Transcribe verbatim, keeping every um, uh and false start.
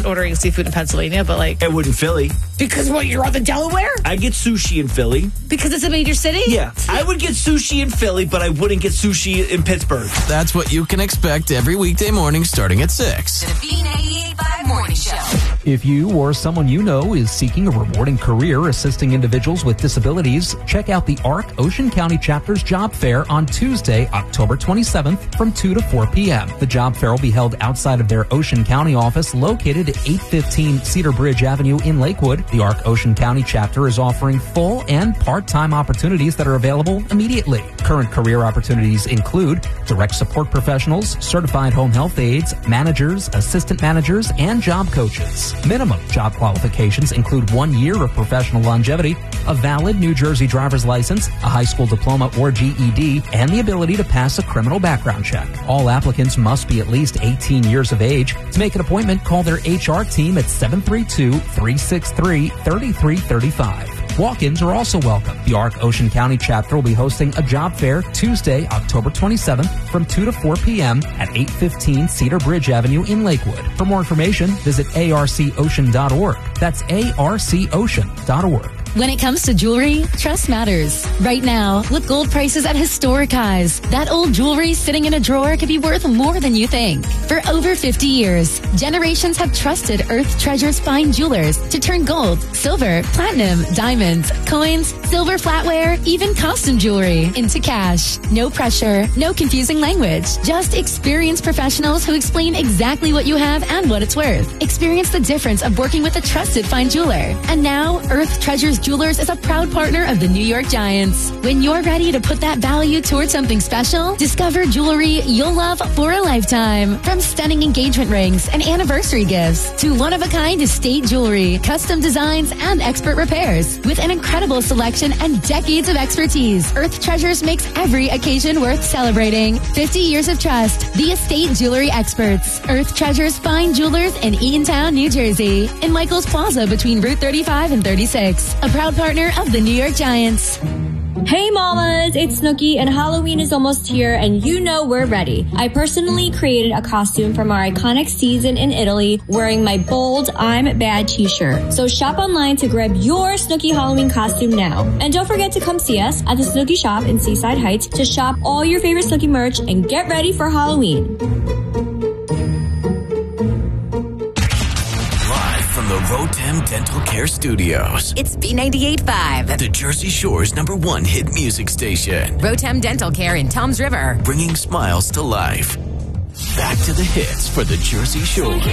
ordering seafood in Pennsylvania, but like... I would in Philly. Because what, you're on the Delaware? I get sushi in Philly. Because it's a major city? Yeah. I would get sushi in Philly, but I wouldn't get sushi in Pittsburgh. That's what you can expect every weekday morning starting at six. The B ninety-eight point five Morning Show. If you or someone you know is seeking a rewarding career assisting individuals with disabilities, check out the A R C Ocean County Chapter's Job Fair on Tuesday, October twenty-seventh from two to four p.m. The job fair will be held outside of their Ocean County office located at eight fifteen Cedar Bridge Avenue in Lakewood. The A R C Ocean County Chapter is offering full and part-time opportunities that are available immediately. Current career opportunities include direct support professionals, certified home health aides, managers, assistant managers, and job coaches. Minimum job qualifications include one year of professional longevity, a valid New Jersey driver's license, a high school diploma or G E D, and the ability to pass a criminal background check. All applicants must be at least eighteen years of age. To make an appointment, call their H R team at seven three two, three six three, three three three five. Walk-ins are also welcome. The A R C Ocean County Chapter will be hosting a job fair Tuesday, October twenty-seventh from two to four p.m. at eight fifteen Cedar Bridge Avenue in Lakewood. For more information, visit A R C ocean dot org. That's A R C ocean dot org. When it comes to jewelry, trust matters. Right now, with gold prices at historic highs, that old jewelry sitting in a drawer could be worth more than you think. For over fifty years, generations have trusted Earth Treasures Fine Jewelers to turn gold, silver, platinum, diamonds, coins, silver flatware, even costume jewelry into cash. No pressure, no confusing language. Just experienced professionals who explain exactly what you have and what it's worth. Experience the difference of working with a trusted fine jeweler. And now, Earth Treasures Jewelers is a proud partner of the New York Giants. When you're ready to put that value towards something special, discover jewelry you'll love for a lifetime. From stunning engagement rings and anniversary gifts to one-of-a-kind estate jewelry, custom designs, and expert repairs. With an incredible selection and decades of expertise, Earth Treasures makes every occasion worth celebrating. fifty years of trust. The estate jewelry experts. Earth Treasures Fine Jewelers in Eatontown, New Jersey. In Michael's Plaza between Route thirty-five and thirty-six. A proud partner of the New York Giants. Hey mamas, it's Snooki and Halloween is almost here and you know we're ready. I personally created a costume from our iconic season in Italy wearing my bold I'm Bad t-shirt. So shop online to grab your Snooki Halloween costume now. And don't forget to come see us at the Snooki shop in Seaside Heights to shop all your favorite Snooki merch and get ready for Halloween. The Rotem Dental Care Studios. It's B ninety-eight point five. The Jersey Shore's number one hit music station. Rotem Dental Care in Toms River. Bringing smiles to life. Back to the hits for the Jersey Shore.